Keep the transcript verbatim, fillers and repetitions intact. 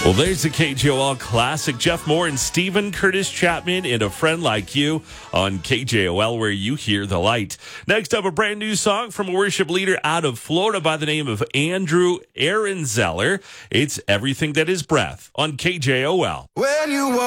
Well, there's the K J O L classic. Jeff Moore and Stephen Curtis Chapman and A Friend Like You on K J O L, where you hear the light. Next up, a brand new song from a worship leader out of Florida by the name of Andrew Ehrenzeller. It's Everything That Is Breath on K J O L. When you